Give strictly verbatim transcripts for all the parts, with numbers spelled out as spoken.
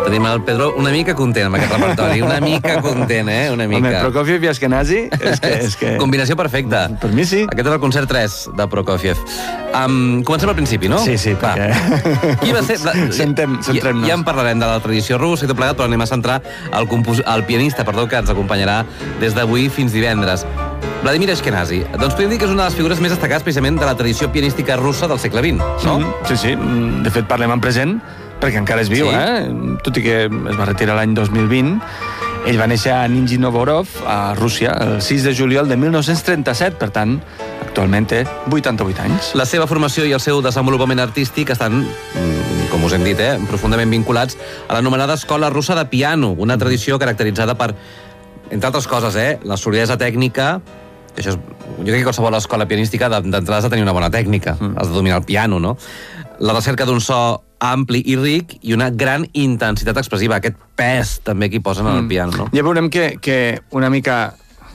Tenim el Pedro una mica content amb aquest repertori, una mica content, eh? Una mica. Home, Prokofiev i Ashkenazi, és que... És que... Combinació perfecta. Per mi sí. Aquest era el concert tres de Prokofiev. Um, comencem al principi, no? Sí, sí, perquè... Qui va ser... Sentem, centrem-nos. Ja, ja en parlarem de la tradició russa i tot plegat, però anem a centrar el, compos... el pianista perdó, que ens acompanyarà des d'avui fins divendres. Vladimir Ashkenazi. Doncs podem dir que és una de les figures més destacades precisament de la tradició pianística russa del segle vint, no? Mm, sí, sí. De fet, parlem en present, perquè encara és viu, sí. eh? Tot i que es va retirar l'any dos mil vint. Ell va néixer a Nizhny Novgorod, a Rússia, el sis de juliol de mil nou-cents trenta-set, per tant, actualment té vuitanta-vuit anys. La seva formació i el seu desenvolupament artístic estan, com us hem dit, eh, profundament vinculats a l'anomenada escola russa de piano, una tradició caracteritzada per, entre altres coses, eh, la solidesa tècnica. Això és, jo crec que qualsevol escola pianística d'entrada has de tenir una bona tècnica, mm. has de dominar el piano, no? La recerca d'un so ampli i ric i una gran intensitat expressiva, aquest pes també que hi posen en el piano, no? Ja veurem que, que una mica,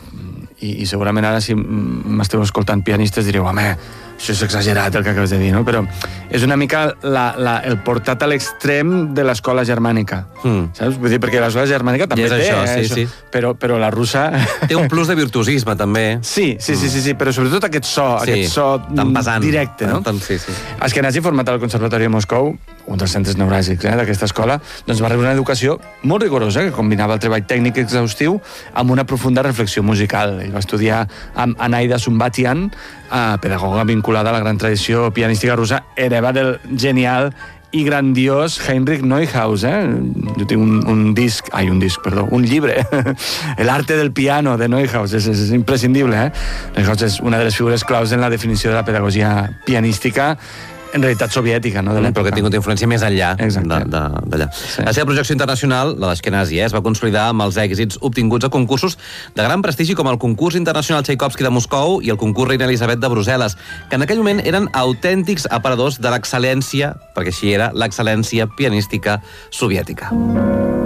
i, i segurament ara si m'esteu escoltant pianistes direu, home, això és exagerat el que acabes de dir, no? Però és una mica la, la, el portat a l'extrem de l'escola germànica, mm. saps? Vull dir, perquè l'escola germànica també té, això, eh, sí, això. Sí. Però, però la russa... Té un plus de virtuosisme, també. Sí, sí, sí, sí, sí, però sobretot aquest so, sí, aquest so tan pesant, directe, no? Tan, sí, sí. Ashkenazi, format al Conservatori de Moscou, un dels centres neuràgics eh, d'aquesta escola, doncs va rebre una educació molt rigorosa que combinava el treball tècnic exhaustiu amb una profunda reflexió musical. Ell va estudiar amb Anaida Sumbatian, eh, pedagoga vinculada a la gran tradició pianística russa, hereva del genial i grandiós Heinrich Neuhaus, eh? Jo tinc un, un disc, ai, un disc, perdó, un llibre, El arte del piano de Neuhaus, és, és imprescindible, eh? Neuhaus és una de les figures claus en la definició de la pedagogia pianística, en realitat soviètica, no? De però que ha tingut influència més enllà d'allà. Sí. La seva projecció internacional, la d'Ashkenazi, eh, es va consolidar amb els èxits obtinguts a concursos de gran prestigi com el concurs internacional Tchaikovsky de Moscou i el concurs Reina Elisabet de Brussel·les, que en aquell moment eren autèntics aparadors de l'excel·lència, perquè així era, l'excel·lència pianística soviètica.